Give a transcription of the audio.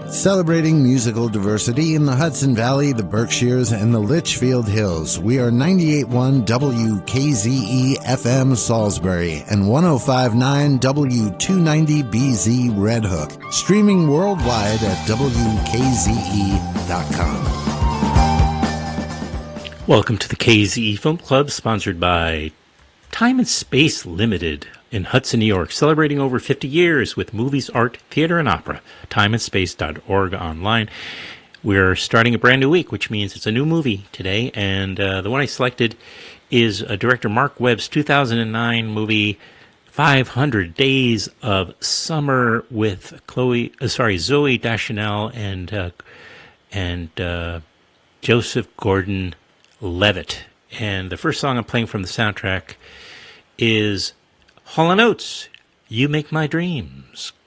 Celebrating musical diversity in the Hudson Valley, the Berkshires, and the Litchfield Hills. We are 98.1 WKZE FM Salisbury and 105.9 W290BZ Red Hook. Streaming worldwide at WKZE.com. Welcome to the KZE Film Club, sponsored by Time and Space Limited in Hudson, New York, celebrating over 50 years with movies, art, theater, and opera. Timeandspace.org online. We're starting a brand new week, which means it's a new movie today, and the one I selected is director Mark Webb's 2009 movie 500 Days of Summer with Zoe Deschanel and Joseph Gordon-Levitt. And the first song I'm playing from the soundtrack is Hall & Oates, You Make My Dreams